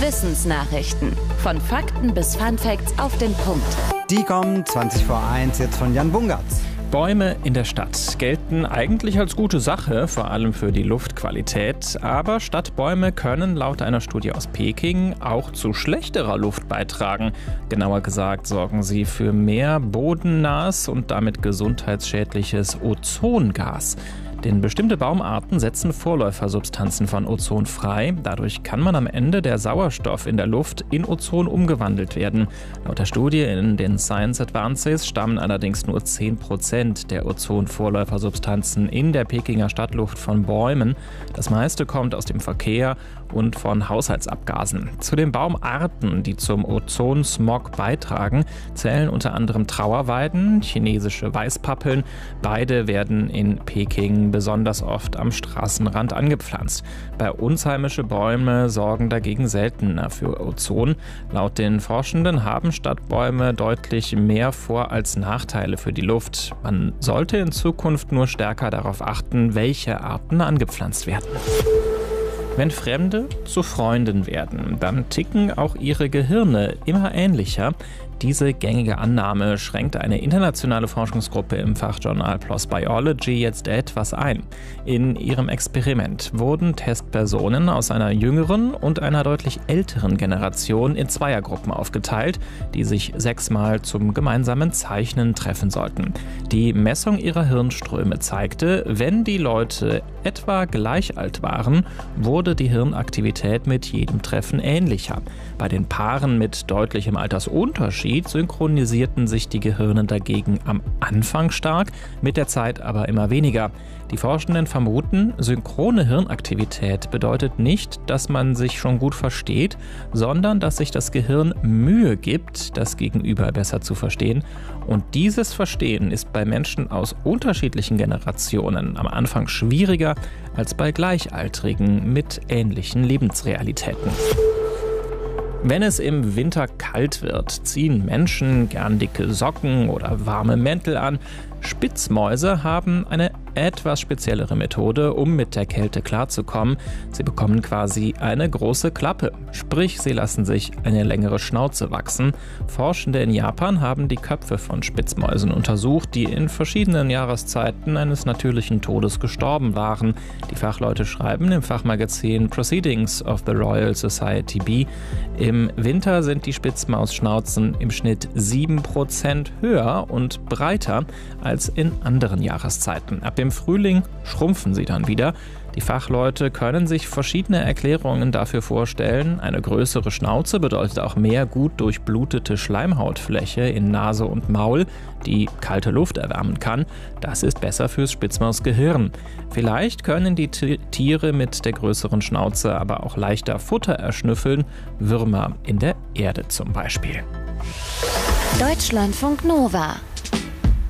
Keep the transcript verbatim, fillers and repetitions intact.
Wissensnachrichten. Von Fakten bis Funfacts auf den Punkt. Die kommen zwanzig vor eins, jetzt von Jan Bungartz. Bäume in der Stadt gelten eigentlich als gute Sache, vor allem für die Luftqualität. Aber Stadtbäume können laut einer Studie aus Peking auch zu schlechterer Luft beitragen. Genauer gesagt sorgen sie für mehr bodennahes und damit gesundheitsschädliches Ozongas. Denn bestimmte Baumarten setzen Vorläufersubstanzen von Ozon frei. Dadurch kann man am Ende der Sauerstoff in der Luft in Ozon umgewandelt werden. Laut der Studie in den Science Advances stammen allerdings nur zehn Prozent der Ozon-Vorläufersubstanzen in der Pekinger Stadtluft von Bäumen. Das meiste kommt aus dem Verkehr und von Haushaltsabgasen. Zu den Baumarten, die zum Ozonsmog beitragen, zählen unter anderem Trauerweiden, chinesische Weißpappeln. Beide werden in Peking besonders oft am Straßenrand angepflanzt. Bei uns heimische Bäume sorgen dagegen seltener für Ozon. Laut den Forschenden haben Stadtbäume deutlich mehr Vor- als Nachteile für die Luft. Man sollte in Zukunft nur stärker darauf achten, welche Arten angepflanzt werden. Wenn Fremde zu Freunden werden, dann ticken auch ihre Gehirne immer ähnlicher. Diese gängige Annahme schränkt eine internationale Forschungsgruppe im Fachjournal PLOS Biology jetzt etwas ein. In ihrem Experiment wurden Testpersonen aus einer jüngeren und einer deutlich älteren Generation in Zweiergruppen aufgeteilt, die sich sechsmal zum gemeinsamen Zeichnen treffen sollten. Die Messung ihrer Hirnströme zeigte, wenn die Leute etwa gleich alt waren, wurde die Hirnaktivität mit jedem Treffen ähnlicher. Bei den Paaren mit deutlichem Altersunterschied synchronisierten sich die Gehirne dagegen am Anfang stark, mit der Zeit aber immer weniger. Die Forschenden vermuten, synchrone Hirnaktivität bedeutet nicht, dass man sich schon gut versteht, sondern dass sich das Gehirn Mühe gibt, das Gegenüber besser zu verstehen. Und dieses Verstehen ist bei Menschen aus unterschiedlichen Generationen am Anfang schwieriger als bei Gleichaltrigen mit ähnlichen Lebensrealitäten. Wenn es im Winter kalt wird, ziehen Menschen gern dicke Socken oder warme Mäntel an. Spitzmäuse haben eine etwas speziellere Methode, um mit der Kälte klarzukommen. Sie bekommen quasi eine große Klappe, sprich sie lassen sich eine längere Schnauze wachsen. Forschende in Japan haben die Köpfe von Spitzmäusen untersucht, die in verschiedenen Jahreszeiten eines natürlichen Todes gestorben waren. Die Fachleute schreiben im Fachmagazin Proceedings of the Royal Society B: Im Winter sind die Spitzmausschnauzen im Schnitt sieben Prozent höher und breiter als in anderen Jahreszeiten. Ab dem Frühling schrumpfen sie dann wieder. Die Fachleute können sich verschiedene Erklärungen dafür vorstellen. Eine größere Schnauze bedeutet auch mehr gut durchblutete Schleimhautfläche in Nase und Maul, die kalte Luft erwärmen kann. Das ist besser fürs Spitzmausgehirn. Vielleicht können die T- Tiere mit der größeren Schnauze aber auch leichter Futter erschnüffeln, Würmer in der Erde zum Beispiel. Deutschlandfunk Nova